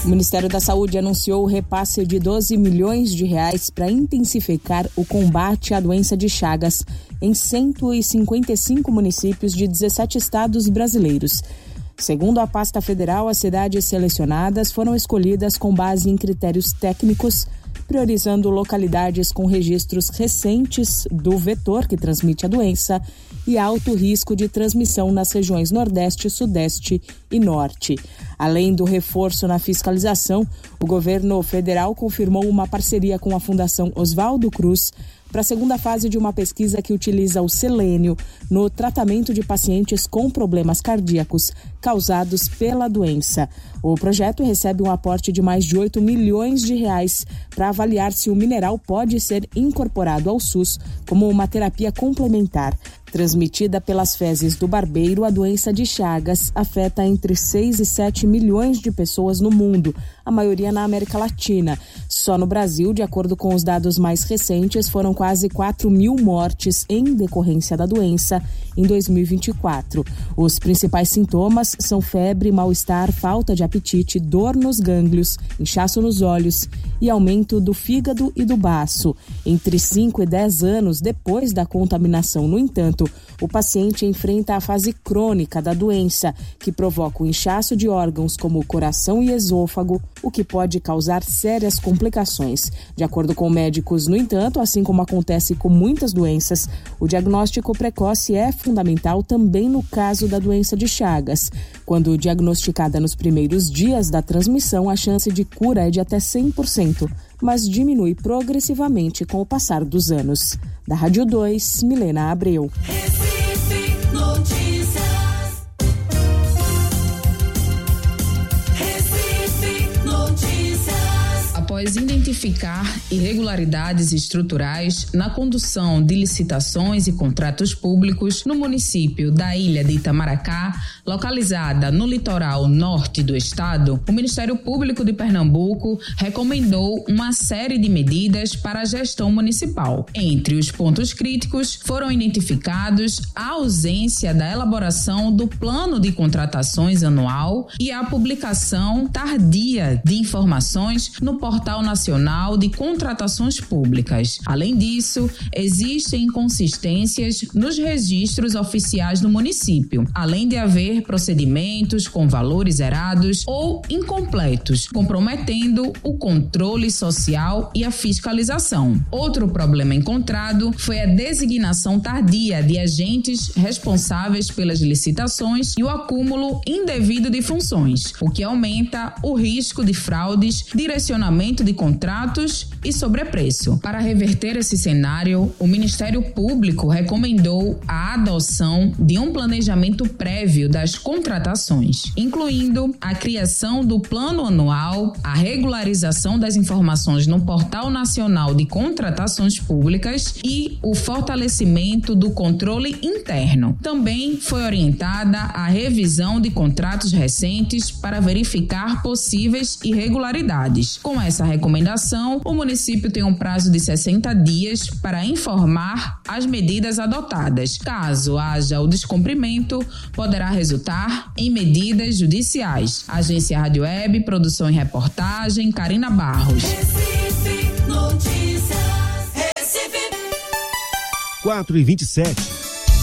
O Ministério da Saúde anunciou o repasse de 12 milhões de reais para intensificar o combate à doença de Chagas em 155 municípios de 17 estados brasileiros. Segundo a pasta federal, as cidades selecionadas foram escolhidas com base em critérios técnicos, priorizando localidades com registros recentes do vetor que transmite a doença e alto risco de transmissão nas regiões Nordeste, Sudeste e Norte. Além do reforço na fiscalização, o governo federal confirmou uma parceria com a Fundação Oswaldo Cruz para a segunda fase de uma pesquisa que utiliza o selênio no tratamento de pacientes com problemas cardíacos causados pela doença. O projeto recebe um aporte de mais de 8 milhões de reais para avaliar se o mineral pode ser incorporado ao SUS como uma terapia complementar. Transmitida pelas fezes do barbeiro, a doença de Chagas afeta entre 6 e 7 milhões de pessoas no mundo, a maioria na América Latina. Só no Brasil, de acordo com os dados mais recentes, foram quase 4 mil mortes em decorrência da doença em 2024. Os principais sintomas são febre, mal-estar, falta de apetite, dor nos gânglios, inchaço nos olhos e aumento do fígado e do baço. Entre 5 e 10 anos depois da contaminação, no entanto, o paciente enfrenta a fase crônica da doença, que provoca o inchaço de órgãos como o coração e esôfago, o que pode causar sérias complicações. De acordo com médicos, no entanto, assim como acontece com muitas doenças, o diagnóstico precoce é fundamental também no caso da doença de Chagas. Quando diagnosticada nos primeiros dias da transmissão, a chance de cura é de até 100%, mas diminui progressivamente com o passar dos anos. Da Rádio 2, Milena Abreu. Após identificar irregularidades estruturais na condução de licitações e contratos públicos no município da Ilha de Itamaracá, localizada no litoral norte do estado, o Ministério Público de Pernambuco recomendou uma série de medidas para a gestão municipal. Entre os pontos críticos foram identificados a ausência da elaboração do plano de contratações anual e a publicação tardia de informações no Portal Nacional de Contratações Públicas. Além disso, existem inconsistências nos registros oficiais do município, além de haver procedimentos com valores errados ou incompletos, comprometendo o controle social e a fiscalização. Outro problema encontrado foi a designação tardia de agentes responsáveis pelas licitações e o acúmulo indevido de funções, o que aumenta o risco de fraudes, direcionamento de contratos e sobrepreço. Para reverter esse cenário, o Ministério Público recomendou a adoção de um planejamento prévio das contratações, incluindo a criação do plano anual, a regularização das informações no Portal Nacional de Contratações Públicas e o fortalecimento do controle interno. Também foi orientada a revisão de contratos recentes para verificar possíveis irregularidades. Com essa recomendação, o município tem um prazo de 60 dias para informar as medidas adotadas. Caso haja o descumprimento, poderá resultar em medidas judiciais. Agência Rádio Web, produção e reportagem, Karina Barros. Recife Notícias. Recife. 4h27.